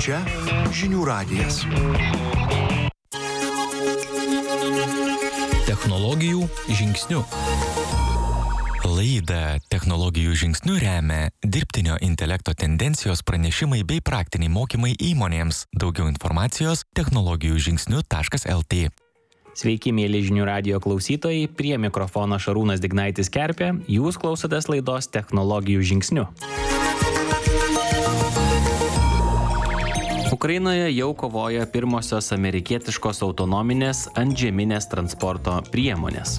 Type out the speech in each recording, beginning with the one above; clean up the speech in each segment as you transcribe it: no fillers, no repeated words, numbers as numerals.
Čia žinių radijas. Technologijų žingsnių. Laidą Technologijų žingsnių remia dirbtinio intelekto tendencijos pranešimai bei praktiniai mokymai įmonėms. Daugiau informacijos technologijų-žingsnių.lt. Sveiki, mėly žinių radijo klausytojai, prie mikrofono Šarūnas Dignaitis Kerpė, jūs klausotės laidos Technologijų žingsnių. Ukrainoje jau kovoja pirmosios amerikietiškos autonominės antžeminės transporto priemonės.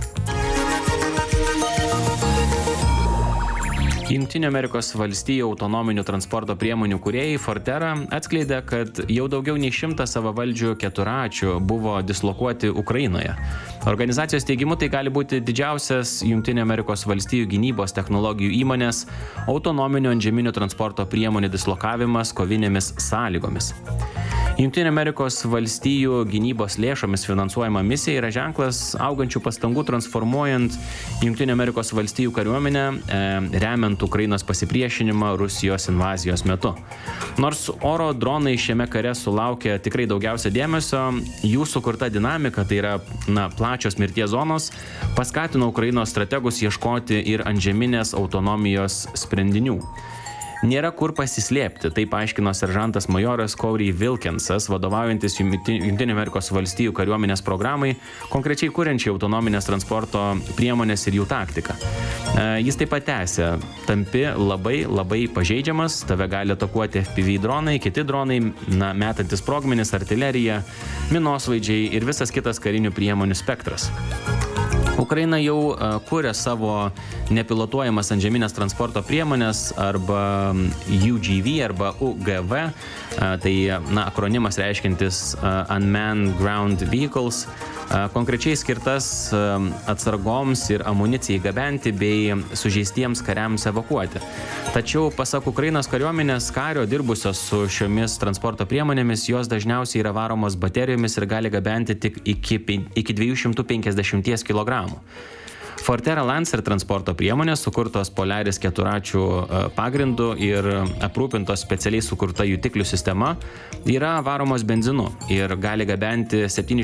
Jungtinių Amerikos valstijų autonominių transporto priemonių kūrėjai Fortera atskleidė, kad jau daugiau nei 100 savavaldžių keturračių buvo dislokuoti Ukrainoje. Organizacijos teigimu tai gali būti didžiausias Jungtinių Amerikos valstijų gynybos technologijų įmonės autonominių antžeminių transporto priemonių dislokavimas kovinėmis sąlygomis. Jungtinių Amerikos valstijų gynybos lėšomis finansuojama misija yra ženklas augančių pastangų transformuojant Jungtinių Amerikos valstijų kariuomenę, remiant Ukrainos pasipriešinimą Rusijos invazijos metu. Nors oro dronai šiame kare sulaukė tikrai daugiausia dėmesio, jų sukurta dinamika, tai yra plačios mirties zonos, paskatino Ukrainos strategus ieškoti ir antžeminės autonomijos sprendinių. Nėra kur pasislėpti, tai paaiškino seržantas majoras Corey Wilkinsas, vadovaujantis Jungtinių Amerikos valstijų kariuomenės programai, konkrečiai kuriančiai autonominės transporto priemonės ir jų taktiką. Jis taip pat tęsė, tampi labai pažeidžiamas, tave gali atakuoti FPV dronai, kiti dronai, metantis sprogmenis, artilerija, minosvaidžiai ir visas kitas karinių priemonių spektras. Ukraina jau kuria savo nepilotuojamas antžeminės transporto priemonės arba UGV arba UGV, tai akronimas reiškiantis Unmanned Ground Vehicles, konkrečiai skirtas atsargoms ir amunicijai gabenti bei sužeistiems kariams evakuoti. Tačiau, pasak Ukrainos kariuomenės kario dirbusios su šiomis transporto priemonėmis, jos dažniausiai yra varomos baterijomis ir gali gabenti tik iki 250 kg. Fortera Lancer transporto priemonės, sukurtos Polaris keturračių pagrindu ir aprūpintos specialiai sukurta jutiklių sistema, yra varomos benzinu ir gali gabenti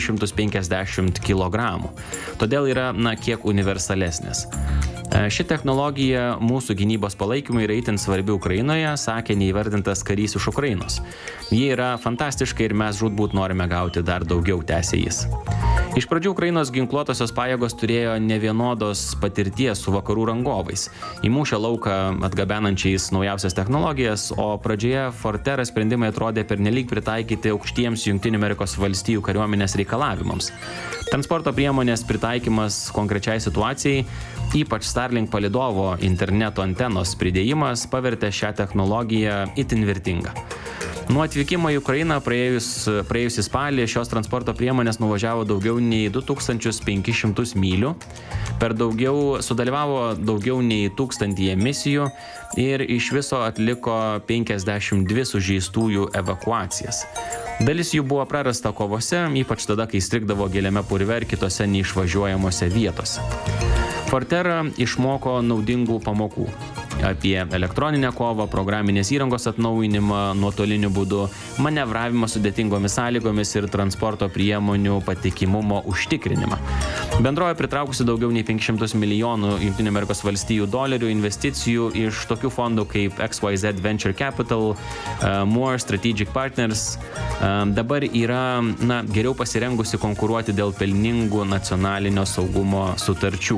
750 kg. Todėl yra kiek universalesnės. Ši technologija mūsų gynybos palaikymui yra itin svarbi Ukrainoje, sakė neįvardintas karys iš Ukrainos. Ji yra fantastiška ir mes žūtbūt norime gauti dar daugiau, tęsė jis. Iš pradžių Ukrainos ginkluotosios pajėgos turėjo nevienodos patirties su vakarų rangovais, į mūšio lauką atgabenančiais naujausias technologijas, o pradžioje Fortera sprendimai atrodė pernelyg pritaikyti aukštiems Jungtinių Amerikos valstijų kariuomenės reikalavimams. Transporto priemonės pritaikymas konkrečiai situacijai, ypač Starlink palidovo interneto antenos pridėjimas, pavertė šią technologiją itin vertingą. Nuo atvykimo į Ukrainą praėjusį spalį šios transporto priemonės nuvažiavo daugiau nei 2500 mylių, sudalyvavo daugiau nei 1000 misijų ir iš viso atliko 52 sužeistųjų evakuacijas. Dalis jų buvo prarasta kovose, ypač tada, kai strigdavo giliame purve ir kitose neišvažiuojamose vietose. Fortera išmoko naudingų pamokų apie elektroninę kovą, programinės įrangos atnaujinimą nuotoliniu būdu, manevravimą sudėtingomis sąlygomis ir transporto priemonių patikimumo užtikrinimą. Bendrovė pritraukusi daugiau nei 500 milijonų Jungtinių Amerikos valstijų dolerių investicijų iš tokių fondų kaip XYZ Venture Capital, Moore Strategic Partners, dabar yra geriau pasirengusi konkuruoti dėl pelningų nacionalinio saugumo sutarčių.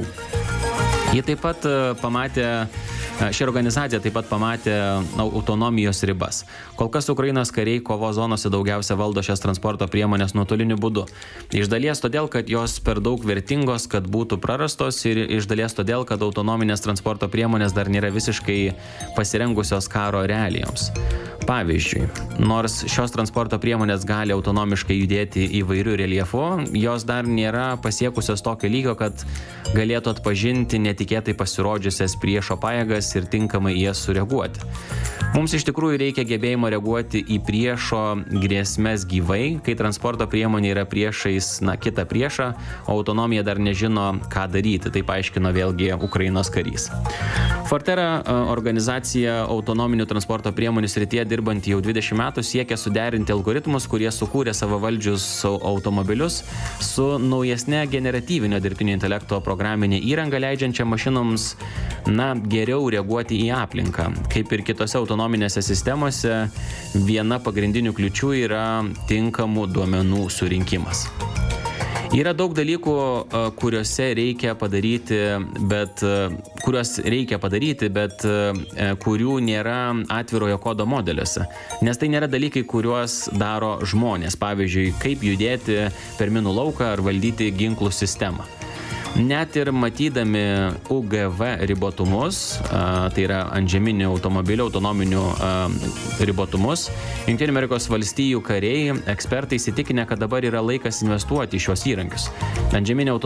Ši organizacija taip pat pamatė autonomijos ribas. Kol kas Ukrainos kariai kovos zonose daugiausia valdo šias transporto priemonės nuotoliniu būdu. Iš dalies todėl, kad jos per daug vertingos, kad būtų prarastos, ir iš dalies todėl, kad autonominės transporto priemonės dar nėra visiškai pasirengusios karo realijoms. Pavyzdžiui, nors šios transporto priemonės gali autonomiškai judėti įvairių reljefų, jos dar nėra pasiekusios tokio lygio, kad galėtų atpažinti netikėtai pasirodžiusias priešo pajėgas ir tinkamai jas sureaguoti. Mums iš tikrųjų reikia gebėjimo reaguoti į priešo grėsmes gyvai, kai transporto priemonė yra priešais, kitą priešą, o autonomija dar nežino, ką daryti. Tai paaiškino vėlgi Ukrainos karys. Fortera organizacija autonominių transporto priemonių srityje dirbanti jau 20 metų siekia suderinti algoritmus, kurie sukūrė savavaldžius automobilius su naujesne generatyvinio dirbtinio intelekto programinė įranga, leidžiančia mašinoms geriau reaguoti į aplinką. Kaip ir kitose autonominėse sistemose, viena pagrindinių kliučių yra tinkamų duomenų surinkimas. Yra daug dalykų, kuriuos reikia padaryti, bet kurių nėra atvirojo kodo modeliuose. Nes tai nėra dalykai, kuriuos daro žmonės. Pavyzdžiui, kaip judėti per minų lauką ar valdyti ginklų sistemą. Net ir matydami UGV ribotumus, tai yra antžeminių automobilių autonominių ribotumus, Jungtinių Amerikos valstijų kariai, ekspertai įsitikinę, kad dabar yra laikas investuoti į šios įrankius. Antžeminė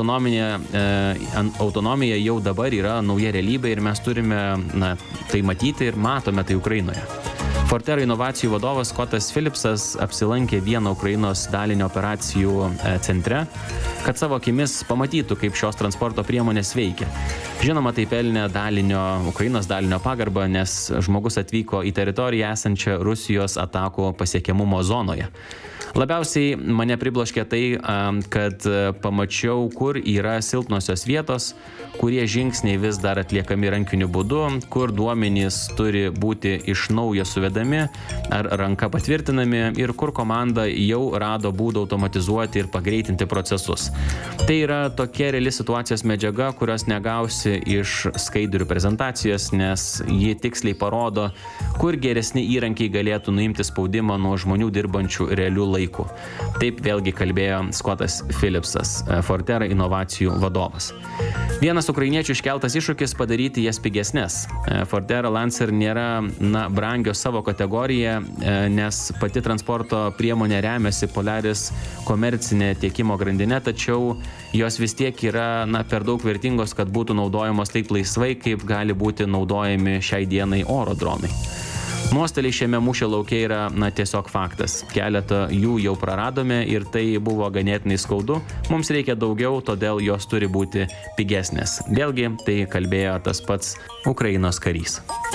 autonomija jau dabar yra nauja realybė ir mes turime tai matyti ir matome tai Ukrainoje. Fortera inovacijų vadovas Scottas Phillipsas apsilankė vieno Ukrainos dalinio operacijų centre, kad savo akimis pamatytų, kaip šios transporto priemonės veikia. Žinoma, tai pelnė Ukrainos dalinio pagarbą, nes žmogus atvyko į teritoriją esančią Rusijos atakų pasiekiamumo zonoje. Labiausiai mane pribloškė tai, kad pamačiau, kur yra silpnosios vietos, kurie žingsniai vis dar atliekami rankiniu būdu, kur duomenys turi būti iš naujo suvedami ar ranka patvirtinami ir kur komanda jau rado būdą automatizuoti ir pagreitinti procesus. Tai yra tokia reali situacijos medžiaga, kurios negausi iš skaidrių prezentacijos, nes ji tiksliai parodo, kur geresni įrankiai galėtų nuimti spaudimą nuo žmonių dirbančių realių laikų. Taip vėlgi kalbėjo Scottas Phillipsas, Fortera inovacijų vadovas. Vienas ukrainiečių iškeltas iššūkis padaryti jas pigesnes. Fortera Lancer nėra brangios savo kategoriją, nes pati transporto priemonė remiasi Polaris komercinė tiekimo grandinė, tačiau jos vis tiek yra per daug vertingos, kad būtų naudojamos taip laisvai, kaip gali būti naudojami šiai dienai oro dronai. Nuostoliai šiame mūšio lauke yra tiesiog faktas. Keletą jų jau praradome ir tai buvo ganėtinai skaudu. Mums reikia daugiau, todėl jos turi būti pigesnės. Vėlgi, tai kalbėjo tas pats Ukrainos karys.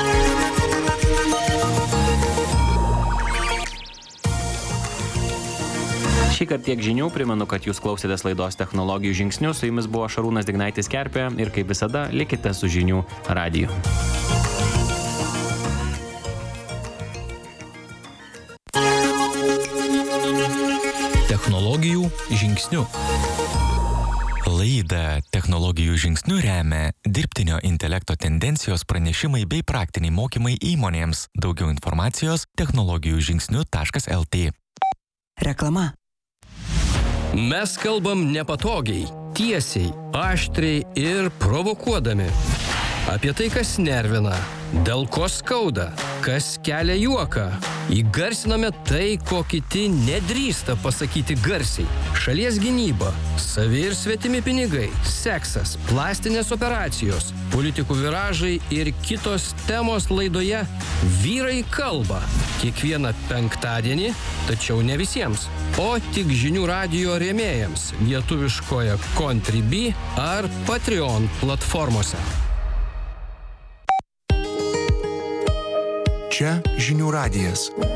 Šįkart tiek žinių, primenu, kad jūs klausėtės laidos Technologijų žingsnių, su jumis buvo Šarūnas Dignaitis Kerpė ir kaip visada likite su žinių radiju. Technologijų žingsnių. Laidą Technologijų žingsnių remia dirbtinio intelekto tendencijos pranešimai bei praktiniai mokymai įmonėms. Daugiau informacijos technologijužingsniu.lt. Reklama. Mes kalbam nepatogiai, tiesiai, aštriai ir provokuodami. Apie tai, kas nervina, dėl ko skauda, kas kelia juoką. Įgarsiname tai, ko kiti nedrįsta pasakyti garsiai. Šalies gynyba, savi ir svetimi pinigai, seksas, plastinės operacijos, politikų viražai ir kitos temos laidoje Vyrai kalba. Kiekvieną penktadienį, tačiau ne visiems, o tik žinių radijo rėmėjams lietuviškoje Contribui ar Patreon platformose. Čia žinių radijas.